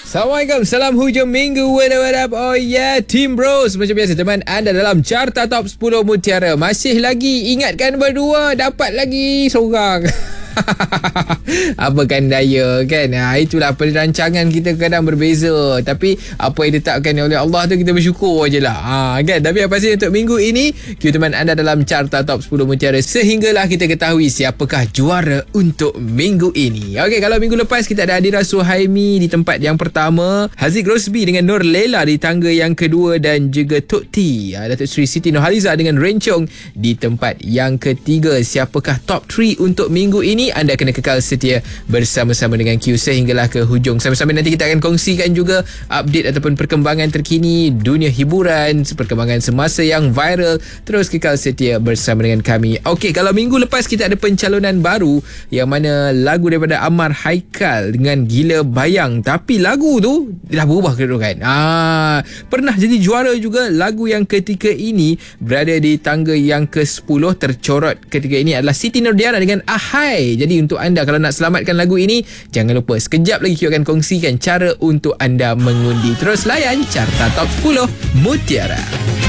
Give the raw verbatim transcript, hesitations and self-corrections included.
Assalamualaikum, salam hujung minggu. What up, what up? Oh yeah, Team Bros. Macam biasa teman anda dalam Carta Top sepuluh Mutiara. Masih lagi ingatkan berdua, dapat lagi seorang. Apa kan daya kan, ha, itulah perancangan kita kadang berbeza, tapi apa yang ditetapkan oleh Allah tu kita bersyukur je lah, ha, kan. Tapi apa sih untuk minggu ini, Q teman anda dalam Carta Top sepuluh Mutiara, sehinggalah kita ketahui siapakah juara untuk minggu ini. Okey, kalau minggu lepas kita ada Adira Suhaimi di tempat yang pertama, Haziq Rosby dengan Nur Lela di tangga yang kedua, dan juga Tok T, ha, Datuk Seri Siti Nurhaliza dengan Rencong di tempat yang ketiga. Siapakah top tiga untuk minggu ini? Anda kena kekal setia bersama-sama dengan Q sehinggalah ke hujung. Sama-sama nanti kita akan kongsikan juga update ataupun perkembangan terkini dunia hiburan, perkembangan semasa yang viral. Terus kekal setia bersama dengan kami. Okey, kalau minggu lepas kita ada pencalonan baru, yang mana lagu daripada Amar Haikal dengan Gila Bayang, tapi lagu tu dah berubah kedudukan. Ah, pernah jadi juara juga. Lagu yang ketika ini berada di tangga yang ke sepuluh. Tercorot ketika ini adalah Siti Nordiana dengan Ahai. Jadi untuk anda kalau nak selamatkan lagu ini, jangan lupa sekejap lagi Q akan kongsikan cara untuk anda mengundi. Terus layan Carta Top sepuluh Mutiara.